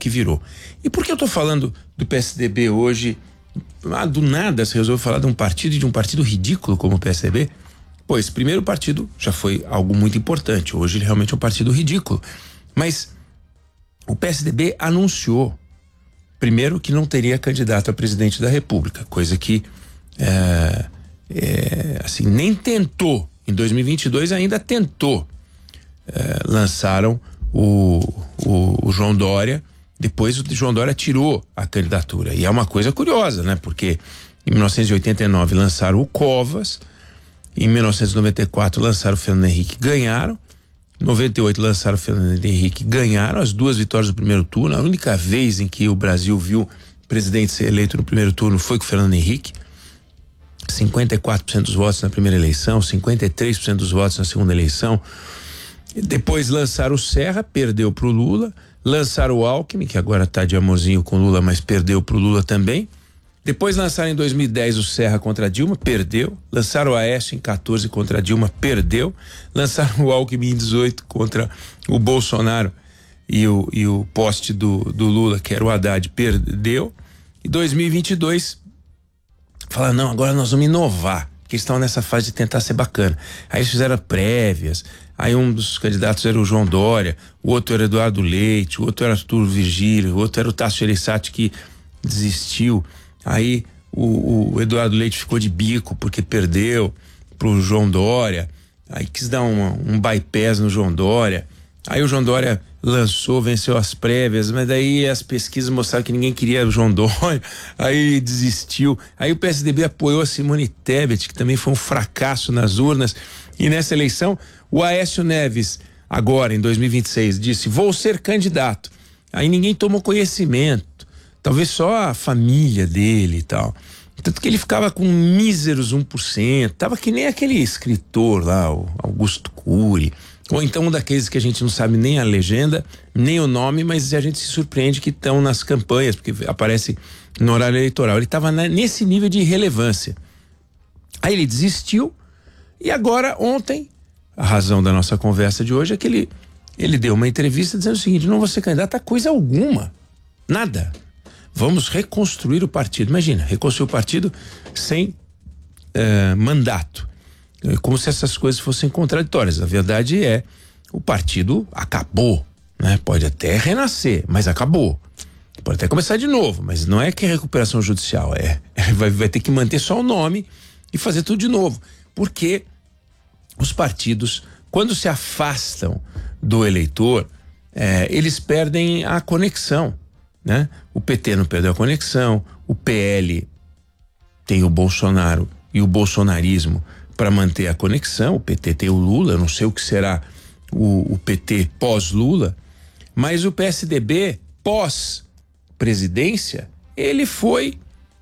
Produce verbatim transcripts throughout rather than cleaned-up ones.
que virou. E por que eu tô falando do P S D B hoje? Ah, do nada se resolveu falar de um partido, de um partido ridículo como o P S D B? Pois, primeiro, o partido já foi algo muito importante. Hoje ele realmente é um partido ridículo. Mas o P S D B anunciou, primeiro, que não teria candidato a presidente da República, coisa que é, é, assim, nem tentou. Em dois mil e vinte e dois ainda tentou. É, lançaram o, o, o João Dória, depois o João Dória tirou a candidatura. E é uma coisa curiosa, né? Porque em mil novecentos e oitenta e nove lançaram o Covas, em mil novecentos e noventa e quatro lançaram o Fernando Henrique, ganharam. Em noventa e oito lançaram o Fernando Henrique, ganharam as duas vitórias do primeiro turno. A única vez em que o Brasil viu presidente ser eleito no primeiro turno foi com o Fernando Henrique. cinquenta e quatro por cento dos votos na primeira eleição, cinquenta e três por cento dos votos na segunda eleição. Depois lançaram o Serra, perdeu pro Lula. Lançaram o Alckmin, que agora tá de amorzinho com Lula, mas perdeu pro Lula também. Depois lançaram em dois mil e dez o Serra contra a Dilma, perdeu. Lançaram o Aécio em quatorze contra a Dilma, perdeu. Lançaram o Alckmin em dezoito contra o Bolsonaro e o, e o poste do, do Lula, que era o Haddad, perdeu. E dois mil e vinte e dois falaram, não, agora nós vamos inovar, porque eles estavam nessa fase de tentar ser bacana. Aí eles fizeram prévias, aí um dos candidatos era o João Dória, o outro era Eduardo Leite, o outro era Arthur Virgílio, o outro era o Tasso Gereissati, que desistiu. Aí o, o Eduardo Leite ficou de bico porque perdeu pro João Dória, aí quis dar uma, um bypass no João Dória. Aí o João Dória lançou, venceu as prévias, mas daí as pesquisas mostraram que ninguém queria o João Dória, aí desistiu. Aí o P S D B apoiou a Simone Tebet, que também foi um fracasso nas urnas. E nessa eleição, o Aécio Neves, agora em dois mil e vinte e seis, disse, vou ser candidato. Aí ninguém tomou conhecimento. Talvez só a família dele e tal. Tanto que ele ficava com míseros um por cento. Tava que nem aquele escritor lá, o Augusto Cury. Ou então um daqueles que a gente não sabe nem a legenda, nem o nome, mas a gente se surpreende que estão nas campanhas, porque aparece no horário eleitoral. Ele estava nesse nível de irrelevância. Aí ele desistiu e agora, ontem, a razão da nossa conversa de hoje é que ele, ele deu uma entrevista dizendo o seguinte, não vou ser candidato a coisa alguma. Nada. Vamos reconstruir o partido. Imagina, reconstruir o partido sem eh, mandato. Como se essas coisas fossem contraditórias. A verdade é, o partido acabou, né? Pode até renascer, mas acabou. Pode até começar de novo, mas não é que é recuperação judicial, é, é vai, vai ter que manter só o nome e fazer tudo de novo. Porque os partidos, quando se afastam do eleitor, eh, eles perdem a conexão. Né? O P T não perdeu a conexão, o P L tem o Bolsonaro e o bolsonarismo para manter a conexão, o P T tem o Lula, eu não sei o que será o, o P T pós-Lula, mas o P S D B pós-presidência, ele foi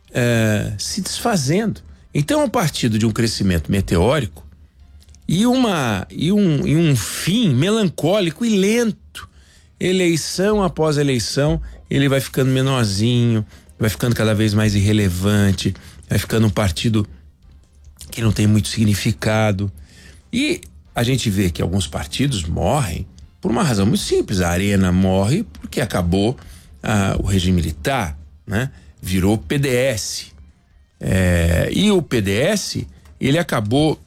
é, se desfazendo. Então é um partido de um crescimento meteórico e, uma, e, um, e um fim melancólico e lento. Eleição após eleição, ele vai ficando menorzinho, vai ficando cada vez mais irrelevante, vai ficando um partido que não tem muito significado. E a gente vê que alguns partidos morrem por uma razão muito simples. A Arena morre porque acabou ah, o regime militar, né? Virou P D S. É, e o P D S, ele acabou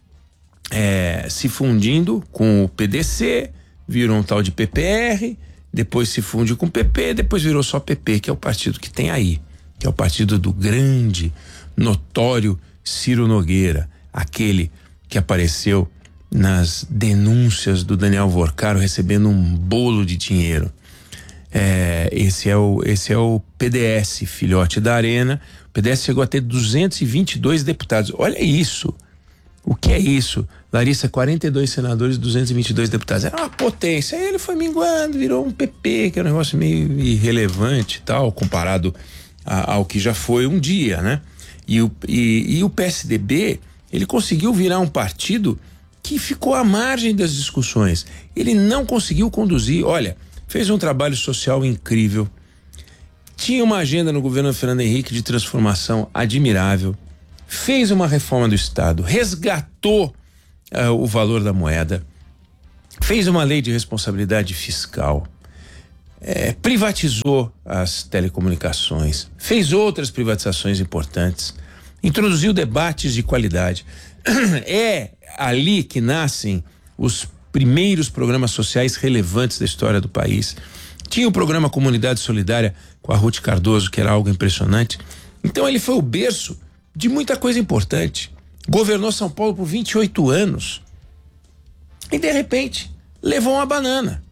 é, se fundindo com o P D C, virou um tal de P P R, depois se funde com o P P, depois virou só P P, que é o partido que tem aí, que é o partido do grande, notório Ciro Nogueira, aquele que apareceu nas denúncias do Daniel Vorcaro recebendo um bolo de dinheiro. É, esse é o, esse é o P D S, filhote da Arena. O P D S chegou a ter duzentos e vinte e dois deputados. Olha isso. O que é isso? Larissa, quarenta e dois senadores, duzentos e vinte e dois deputados. Era uma potência. Aí ele foi minguando, virou um P P, que é um negócio meio irrelevante e tal, comparado a, ao que já foi um dia, né? E o, e, e o P S D B, ele conseguiu virar um partido que ficou à margem das discussões. Ele não conseguiu conduzir. Olha, fez um trabalho social incrível. Tinha uma agenda no governo Fernando Henrique de transformação admirável. Fez uma reforma do Estado, resgatou uh, o valor da moeda, fez uma lei de responsabilidade fiscal, é, privatizou as telecomunicações, fez outras privatizações importantes, introduziu debates de qualidade. É ali que nascem os primeiros programas sociais relevantes da história do país. Tinha o programa Comunidade Solidária com a Ruth Cardoso, que era algo impressionante. Então ele foi o berço de muita coisa importante. Governou São Paulo por vinte e oito anos. E de repente levou uma banana.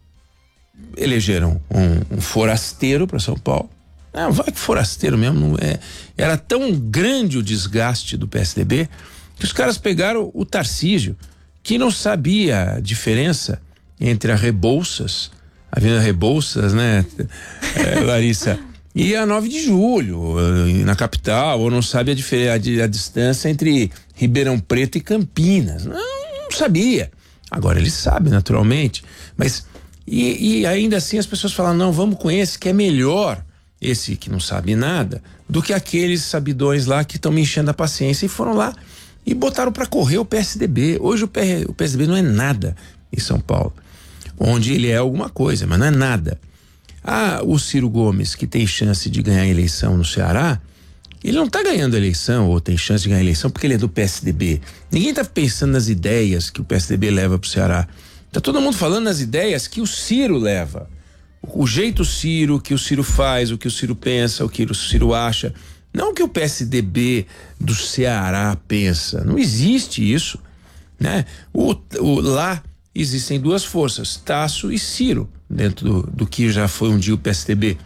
Elegeram um, um forasteiro para São Paulo. Não, vai que forasteiro mesmo. Não é. Era tão grande o desgaste do P S D B que os caras pegaram o Tarcísio, que não sabia a diferença entre a Rebouças, a Avenida Rebouças, né, é, Larissa, e a nove de julho, na capital, ou não sabe a, diferença, a, a distância entre Ribeirão Preto e Campinas. Não, não sabia. Agora ele sabe, naturalmente. Mas, e, e ainda assim as pessoas falam, não, vamos com esse que é melhor, esse que não sabe nada, do que aqueles sabidões lá que estão me enchendo a paciência, e foram lá e botaram para correr o P S D B. Hoje o, P, o P S D B não é nada em São Paulo, onde ele é alguma coisa, mas não é nada. Ah, o Ciro Gomes, que tem chance de ganhar a eleição no Ceará, ele não está ganhando a eleição ou tem chance de ganhar a eleição porque ele é do P S D B. Ninguém está pensando nas ideias que o P S D B leva para o Ceará. Está todo mundo falando nas ideias que o Ciro leva. O jeito Ciro, o que o Ciro faz, o que o Ciro pensa, o que o Ciro acha. Não o que o P S D B do Ceará pensa. Não existe isso, né? O, o, lá existem duas forças, Tasso e Ciro, dentro do, do que já foi um dia o P S D B.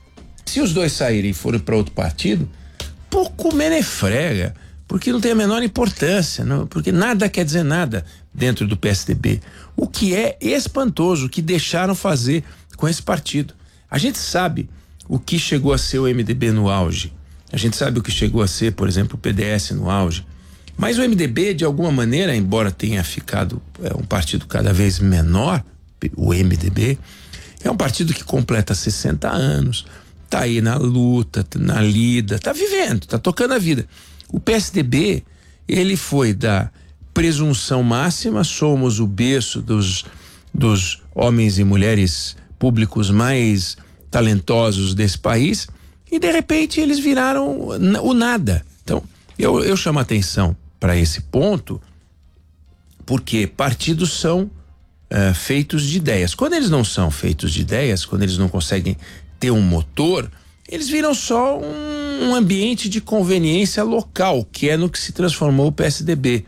Se os dois saírem e forem para outro partido, pouco menefrega, porque não tem a menor importância, não, porque nada quer dizer nada dentro do P S D B. O que é espantoso, o que deixaram fazer com esse partido. A gente sabe o que chegou a ser o M D B no auge. A gente sabe o que chegou a ser, por exemplo, o P D S no auge. Mas o M D B, de alguma maneira, embora tenha ficado é, um partido cada vez menor, o M D B, é um partido que completa sessenta anos, tá aí na luta, na lida, tá vivendo, tá tocando a vida. O P S D B, ele foi da presunção máxima, somos o berço dos, dos homens e mulheres públicos mais talentosos desse país, e de repente eles viraram o nada. Então, eu, eu chamo a atenção para esse ponto, porque partidos são uh, feitos de ideias. Quando eles não são feitos de ideias, quando eles não conseguem ter um motor, eles viram só um, um ambiente de conveniência local, que é no que se transformou o P S D B.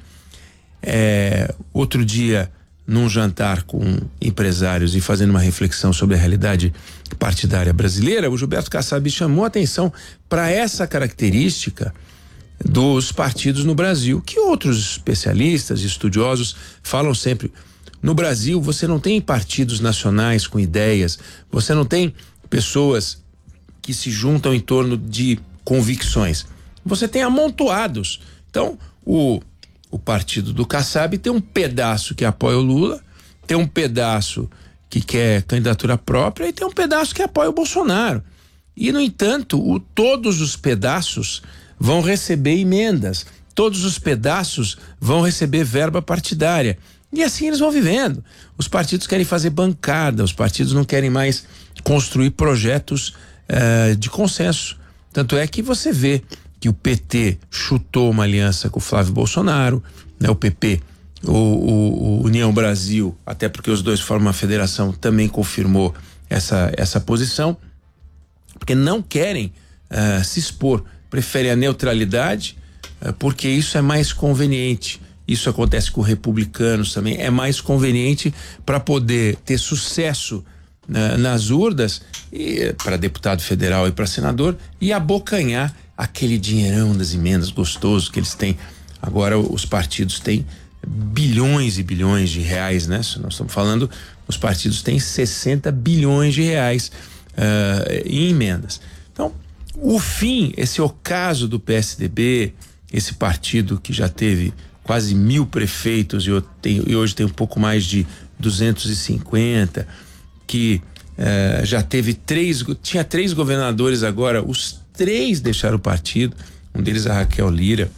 É, outro dia, num jantar com empresários e fazendo uma reflexão sobre a realidade partidária brasileira, o Gilberto Kassab chamou a atenção para essa característica dos partidos no Brasil, que outros especialistas e estudiosos falam sempre. No Brasil, você não tem partidos nacionais com ideias, você não tem pessoas que se juntam em torno de convicções. Você tem amontoados. Então, o, o partido do Kassab tem um pedaço que apoia o Lula, tem um pedaço que quer candidatura própria e tem um pedaço que apoia o Bolsonaro. E, no entanto, o, todos os pedaços vão receber emendas, todos os pedaços vão receber verba partidária. E assim eles vão vivendo. Os partidos querem fazer bancada, os partidos não querem mais construir projetos uh, de consenso. Tanto é que você vê que o P T chutou uma aliança com o Flávio Bolsonaro, né? O P P, o, o, o União Brasil, até porque os dois formam uma federação, também confirmou essa, essa posição, porque não querem uh, se expor, preferem a neutralidade, uh, porque isso é mais conveniente. Isso acontece com republicanos também, é mais conveniente para poder ter sucesso uh, nas urnas, para deputado federal e para senador, e abocanhar aquele dinheirão das emendas gostoso que eles têm. Agora os partidos têm bilhões e bilhões de reais, né? Nós estamos falando, os partidos têm sessenta bilhões de reais uh, em emendas. Então, o fim, esse ocaso do P S D B, esse partido que já teve quase mil prefeitos e, eu tenho, e hoje tem um pouco mais de duzentos e cinquenta, que uh, já teve três, tinha três governadores agora, os três deixaram o partido, um deles a Raquel Lira,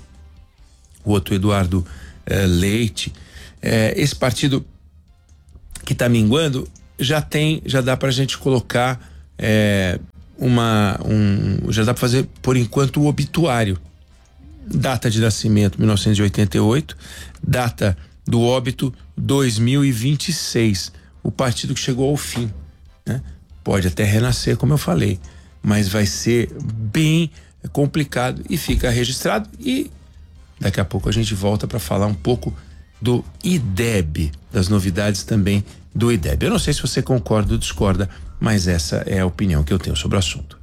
o outro Eduardo uh, Leite. Uh, esse partido que está minguando, já tem, já dá pra gente colocar é, uma, um, já dá pra fazer por enquanto o obituário. Data de nascimento mil novecentos e oitenta e oito, data do óbito dois mil e vinte e seis. O partido que chegou ao fim, né? Pode até renascer, como eu falei, mas vai ser bem complicado e fica registrado. E daqui a pouco a gente volta para falar um pouco do I D E B, das novidades também do I D E B. Eu não sei se você concorda ou discorda, mas essa é a opinião que eu tenho sobre o assunto.